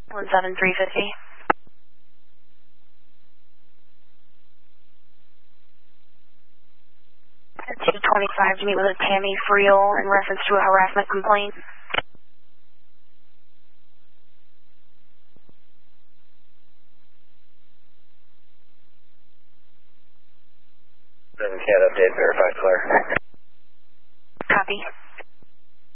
17350. T25 to meet with a Tammy Friel in reference to a harassment complaint. Can't update, verified, clear. Copy.